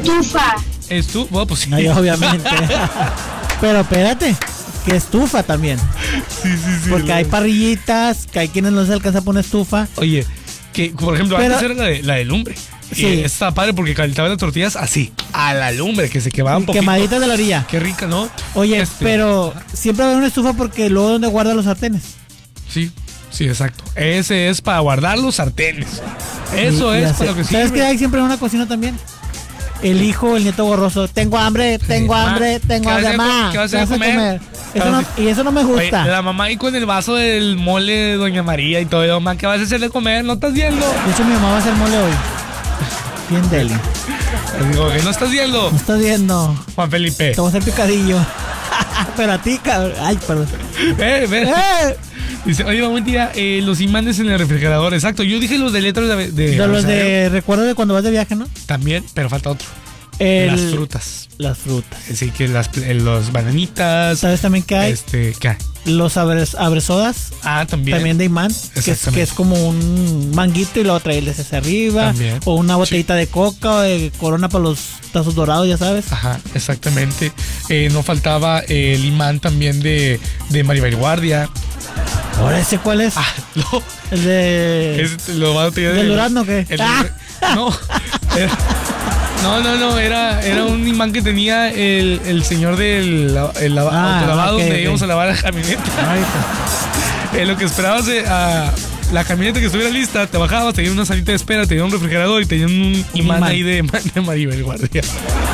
Estufa. Bueno, pues sí. No, obviamente. Pero espérate, que estufa también. Sí. Porque hay parrillitas, que hay quienes no se alcanza a poner estufa. Oye, que por ejemplo, Pero, antes era la de lumbre. Sí. Y está padre porque calentaban las tortillas así, a la lumbre, que se quemaban un poquito. Quemaditas de la orilla. Qué rica, ¿no? Oye, pero siempre va a haber una estufa porque luego donde guardan los sartenes. Sí, exacto. Ese es para guardar los sartenes. Eso es para lo que sirve. ¿Sabes que hay siempre en una cocina también? El hijo, el nieto gorroso. Tengo hambre, mamá. ¿Qué vas a comer? Y eso no me gusta. Oye, la mamá ahí con el vaso del mole de Doña María y todo. Mamá, ¿qué vas a hacer de comer? ¿No estás viendo? De hecho, mi mamá va a hacer mole hoy. Bien deli. Digo, ¿qué no estás viendo? No estás viendo. Juan Felipe. Te voy a hacer picadillo. Pero a ti, cabrón. Ay, perdón. Ve. Dice, oye, mamá, tía, los imanes en el refrigerador. Exacto, yo dije los de letras de los de recuerdo de cuando vas de viaje, ¿no? También, pero falta otro. Las frutas. Las frutas. Sí, que los bananitas. ¿Sabes también qué hay? ¿Qué? Los abresodas. También. También de imán. Que es como un manguito y luego trae el de hacia arriba. También. O una botellita de coca o de corona para los tazos dorados, ya sabes. Ajá, exactamente. No faltaba el imán también de Maribel Guardia. ¿Ahora ese cuál es? No. El de... Lo va a tener ¿Del durazno o qué? No, era un imán que tenía el señor del autolavado donde íbamos a lavar la camioneta. Lo que esperabas a la camioneta que estuviera lista, te bajabas, tenía una salita de espera, tenía un refrigerador y tenía un imán ahí de Maribel Guardia.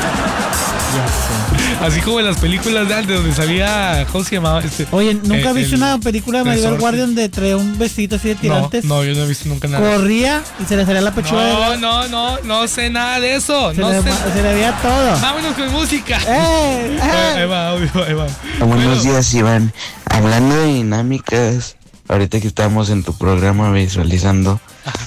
Así como en las películas de antes donde salía, ¿cómo se llamaba? Oye, ¿nunca viste una película de Maribel Guardia donde traía un vestidito así de tirantes? No, yo no he visto nunca nada. Corría y se le salía la pechuga. No sé nada de eso. Se le veía todo. Vámonos con música. Ahí va. Buenos días, Iván. Hablando de dinámicas, ahorita que estamos en tu programa visualizando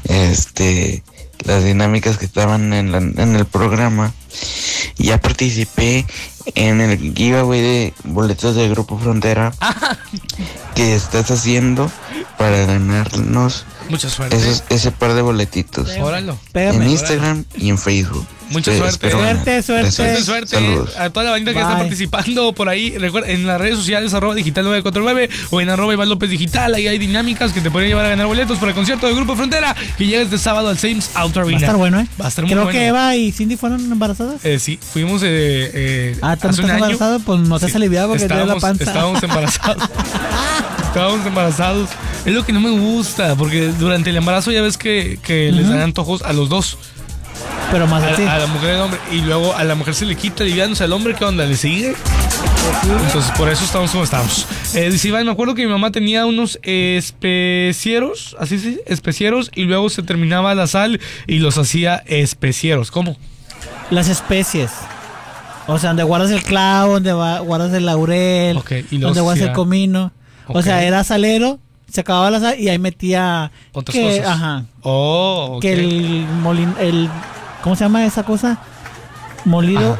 las dinámicas que estaban en el programa, ya participé en el giveaway de boletos del Grupo Frontera que estás haciendo para ganarnos mucha suerte. Ese par de boletitos. Óralo. En Instagram y en Facebook. Mucha suerte. Suerte. Saludos. A toda la bandita que está participando por ahí. Recuerda, en las redes sociales @digital949 o en @Iván López Digital. Ahí hay dinámicas que te pueden llevar a ganar boletos para el concierto del Grupo Frontera que llega este sábado al Sames Out Arena. Va a estar bueno, ¿eh? Va a estar muy bueno. bueno. Creo que Eva y Cindy fueron embarazadas. Sí, fuimos hace un año. Embarazado? Pues no te has aliviado porque te dio la panza. Estábamos embarazados. Es lo que no me gusta, porque durante el embarazo ya ves que les dan antojos a los dos. Pero más así. A la mujer y al hombre. Y luego a la mujer se le quita aliviándose, al hombre, ¿qué onda? ¿Le sigue? Entonces por eso estamos como estamos. Dice Iván, me acuerdo que mi mamá tenía unos especieros, así sí, especieros, y luego se terminaba la sal y los hacía especieros. ¿Cómo? Las especies. O sea, donde guardas el clavo, donde guardas el laurel, donde guardas el comino. O sea, era salero, se acababa la sal y ahí metía otras cosas. Ajá. Que el ¿cómo se llama esa cosa? Molido,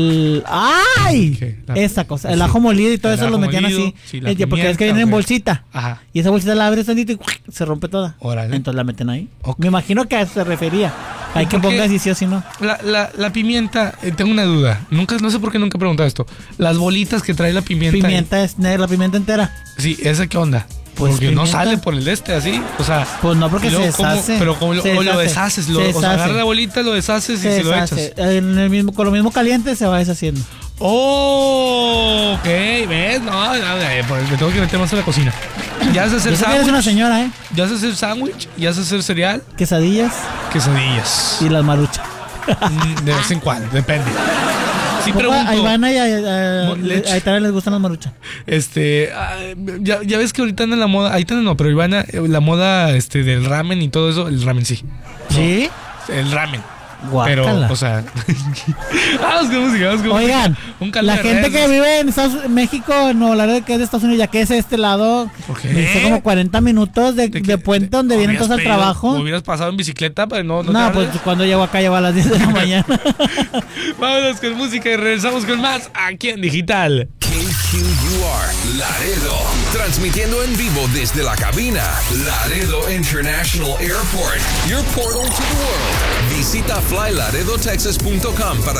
esa cosa, el ajo molido y todo eso lo metían así. Sí, porque es que viene en bolsita. Ajá. Y esa bolsita la abres tantito y se rompe toda. Órale. Entonces la meten ahí. Me imagino que a eso se refería. Hay que pongas si sí o si no. La pimienta, tengo una duda. No sé por qué nunca he preguntado esto. Las bolitas que trae la pimienta. Pimienta es negra, la pimienta entera. Sí, ¿esa qué onda? Pues porque pimienta. no sale por el así, o sea. Pues no, porque se deshace. Pero como lo deshaces, o sea, agarra la bolita, lo deshaces y se lo echas. Con lo mismo caliente se va deshaciendo. Ok, ¿ves? No, pues me tengo que meter más en la cocina. Ya sé hacer sándwich. Eres una señora, ¿eh? Ya sé hacer sándwich, ya sé hacer cereal. Quesadillas. Y las maruchas. De vez en cuando, depende. Sí, pregunto. A Ivana y a Itara les gustan las maruchas. Ya ves que ahorita anda la moda. Ahí no, pero Ivana, la moda del ramen y todo eso. El ramen sí. ¿Sí? El ramen. Guácala. Pero, o sea. Vamos con música. Oigan, la gente que vive en México, no, la verdad que es de Estados Unidos, ya que es de este lado. ¿Por qué? Dice como 40 minutos de puente donde vienen todos al trabajo. ¿Hubieras pasado en bicicleta? Pues no, pues cuando llego acá llevo a las 10 de la mañana. Vámonos con música y regresamos con más aquí en Digital. KQUR Laredo, transmitiendo en vivo desde la cabina Laredo International Airport, your portal to the world. Visita flylaredotexas.com para